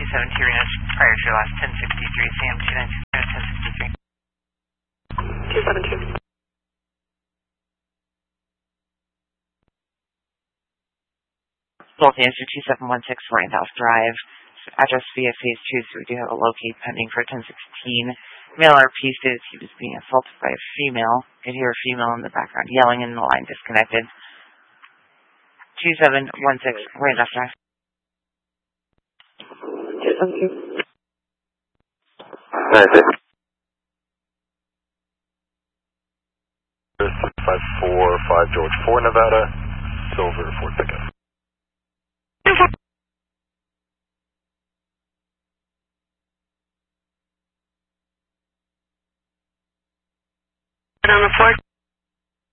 272 Reno prior to your last 1063 CM 292 1063. 272. Both answer 2716 Randolph Drive. Address via phase 2, so we do have a locate pending for 1016. Male RP states he was being assaulted by a female. Could hear a female in the background yelling and the line disconnected. 2716 Randolph Drive. 272. Nice. 6545 George 4 Nevada, Silver Ford pickup. On the Ford.